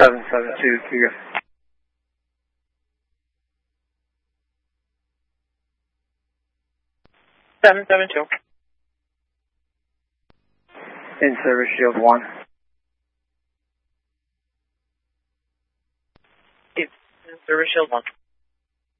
772 to you. 772. In service, Shield 1. In service, Shield 1.